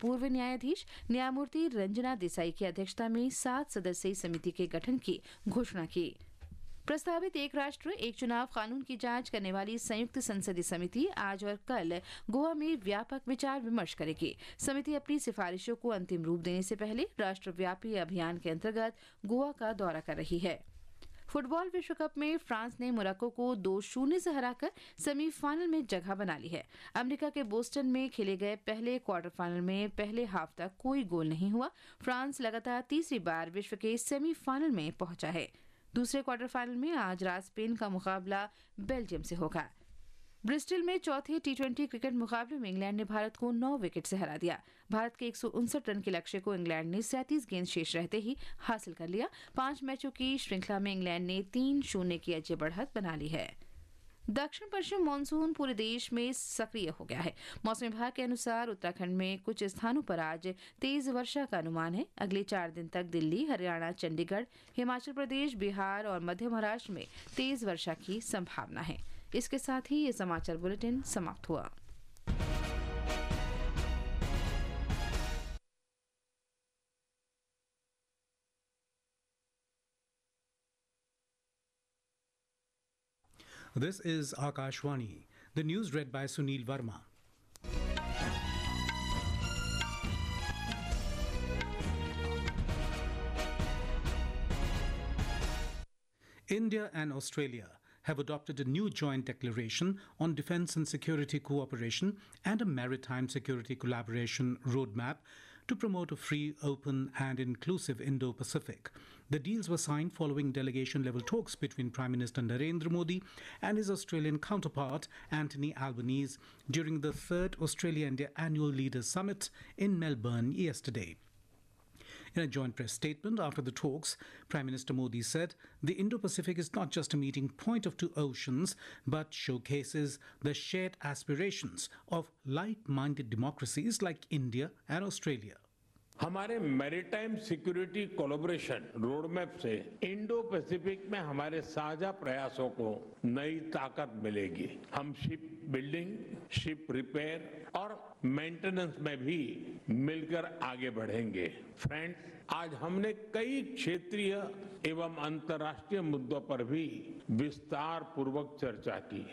पूर्व न्यायाधीश न्यायमूर्ति रंजना देसाई की अध्यक्षता में 7 सदस्यीय समिति के गठन की घोषणा की। प्रस्तावित एक राष्ट्र एक चुनाव कानून की जांच करने वाली संयुक्त संसदीय समिति आज और कल गोवा में व्यापक विचार विमर्श करेगी। समिति अपनी सिफारिशों को अंतिम रूप देने से पहले राष्ट्रव्यापी अभियान के अंतर्गत गोवा का दौरा कर रही है। फुटबॉल विश्व कप में फ्रांस ने मोरक्को को 2-0 से हराकर सेमीफाइनल में जगह बना ली है। अमेरिका के बोस्टन में खेले गए पहले क्वार्टर फाइनल में पहले हाफ तक कोई गोल नहीं हुआ। फ्रांस लगातार तीसरी बार विश्व के सेमीफाइनल में पहुंचा है। दूसरे क्वार्टर फाइनल में आज रात स्पेन का मुकाबला बेल्जियम से होगा। ब्रिस्टल में चौथे टी20 क्रिकेट मुकाबले में इंग्लैंड ने भारत को 9 विकेट से हरा दिया। भारत के 159 रन के लक्ष्य को इंग्लैंड ने 37 गेंद शेष रहते ही हासिल कर लिया। 5 मैचों की श्रृंखला में इंग्लैंड ने 3-0 की अजय बढ़त बना ली है। दक्षिण पश्चिम मानसून पूरे देश में सक्रिय हो गया है। मौसम विभाग के अनुसार उत्तराखंड में कुछ स्थानों पर आज तेज वर्षा का अनुमान है। अगले 4 दिन तक दिल्ली, हरियाणा, चंडीगढ़, हिमाचल प्रदेश, बिहार और मध्य महाराष्ट्र में तेज वर्षा की संभावना है। इसके साथ ही ये समाचार बुलेटिन समाप्त हुआ। This is Akashvani. The news read by Sunil Verma. India and Australia have adopted a new joint declaration on defence and security cooperation and a maritime security collaboration roadmap to promote a free, open and inclusive Indo-Pacific. The deals were signed following delegation-level talks between Prime Minister Narendra Modi and his Australian counterpart Anthony Albanese during the 3rd Australia-India Annual Leaders Summit in Melbourne yesterday. In a joint press statement after the talks, Prime Minister Modi said the Indo-Pacific is not just a meeting point of two oceans, but showcases the shared aspirations of like-minded democracies like India and Australia. हमारे maritime security collaboration roadmap से Indo Pacific में हमारे साझा प्रयासों को नई ताकत मिलेगी। हम शिप बिल्डिंग, शिप रिपेयर और मेंटेनेंस में भी मिलकर आगे बढ़ेंगे। फ्रेंड्स, आज हमने कई क्षेत्रीय एवं अंतर्राष्ट्रीय मुद्दों पर भी विस्तार पूर्वक चर्चा की।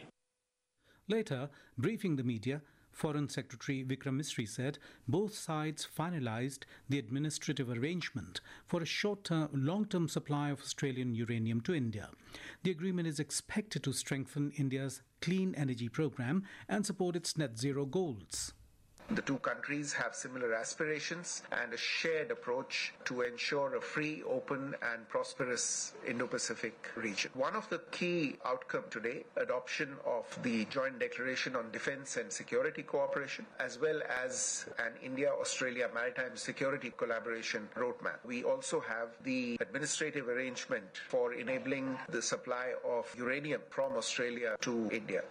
Later, briefing the media, Foreign Secretary Vikram Misri said both sides finalized the administrative arrangement for a short-term, long-term supply of Australian uranium to India. The agreement is expected to strengthen India's clean energy program and support its net zero goals. The two countries have similar aspirations and a shared approach to ensure a free, open and prosperous Indo-Pacific region. One of the key outcomes today, adoption of the Joint Declaration on Defence and Security Cooperation, as well as an India-Australia Maritime Security Collaboration Roadmap. We also have the administrative arrangement for enabling the supply of uranium from Australia to India.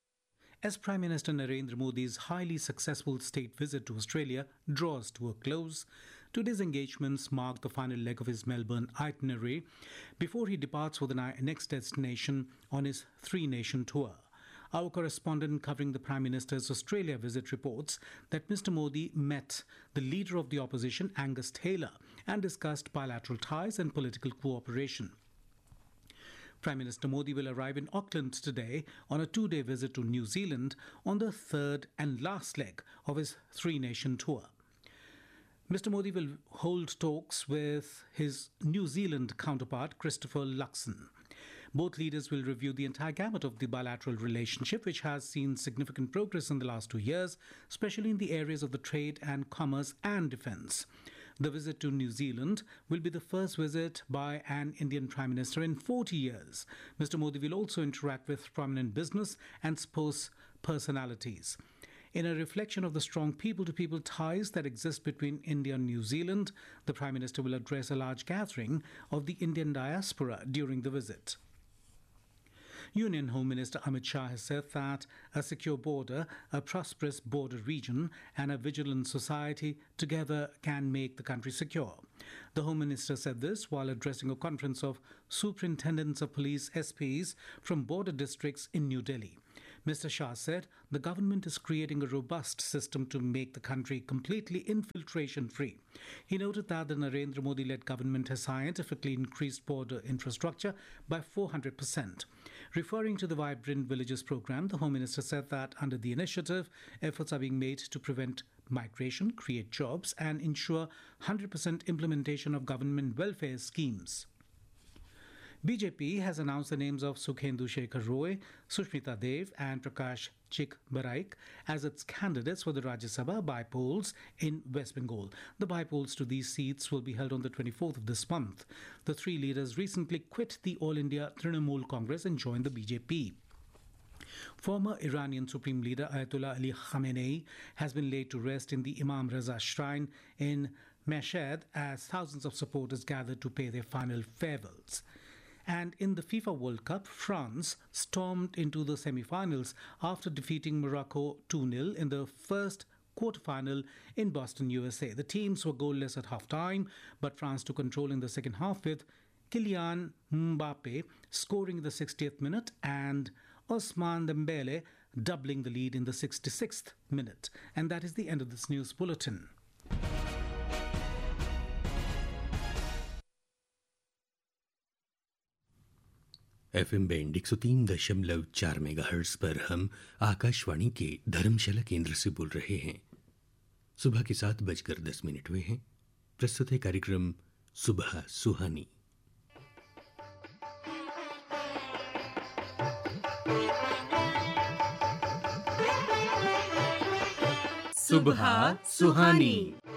As Prime Minister Narendra Modi's highly successful state visit to Australia draws to a close, today's engagements mark the final leg of his Melbourne itinerary before he departs for the next destination on his three-nation tour. Our correspondent covering the Prime Minister's Australia visit reports that Mr. Modi met the leader of the opposition, Angus Taylor, and discussed bilateral ties and political cooperation. Prime Minister Modi will arrive in Auckland today on a 2-day visit to New Zealand on the third and last leg of his three-nation tour. Mr. Modi will hold talks with his New Zealand counterpart, Christopher Luxon. Both leaders will review the entire gamut of the bilateral relationship, which has seen significant progress in the last 2 years, especially in the areas of the trade and commerce and defence. The visit to New Zealand will be the first visit by an Indian Prime Minister in 40 years. Mr. Modi will also interact with prominent business and sports personalities. In a reflection of the strong people-to-people ties that exist between India and New Zealand, the Prime Minister will address a large gathering of the Indian diaspora during the visit. Union Home Minister Amit Shah has said that a secure border, a prosperous border region and a vigilant society together can make the country secure. The Home Minister said this while addressing a conference of superintendents of police SPs from border districts in New Delhi. Mr. Shah said the government is creating a robust system to make the country completely infiltration free. He noted that the Narendra Modi led government has scientifically increased border infrastructure by 400%. Referring to the Vibrant Villages program, the Home Minister said that under the initiative, efforts are being made to prevent migration, create jobs, and ensure 100% implementation of government welfare schemes. BJP has announced the names of Sukhendu Shekhar Roy, Sushmita Dev and Prakash Chik Baraik as its candidates for the Rajya Sabha by-polls in West Bengal. The by-polls to these seats will be held on the 24th of this month. The three leaders recently quit the All India Trinamool Congress and joined the BJP. Former Iranian Supreme Leader Ayatollah Ali Khamenei has been laid to rest in the Imam Raza Shrine in Mashhad as thousands of supporters gathered to pay their final farewells. And in the FIFA World Cup, France stormed into the semi-finals after defeating Morocco 2-0 in the first quarter-final in Boston, USA. The teams were goalless at half-time, but France took control in the second half with Kylian Mbappe scoring in the 60th minute and Ousmane Dembele doubling the lead in the 66th minute. And that is the end of this news bulletin. FM band 103.4 megahertz पर हम आकाशवाणी के धर्मशाला केंद्र से बोल रहे हैं। सुबह के 7:10 हुए हैं। प्रस्तुत है कार्यक्रम सुबह सुहानी। सुबह सुहानी।